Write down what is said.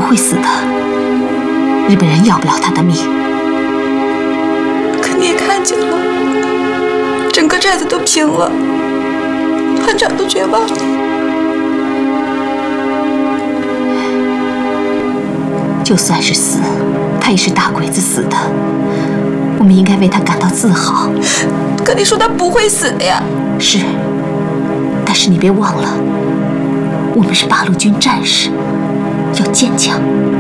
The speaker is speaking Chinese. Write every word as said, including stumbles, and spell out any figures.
会死的，日本人要不了他的命。 可你也看见了，整个寨子都平了，团长都绝望了。 就算是死，他也是大鬼子死的，我们应该为他感到自豪。 可你说他不会死的呀。 是，但是你别忘了，我们是八路军战士，要坚强。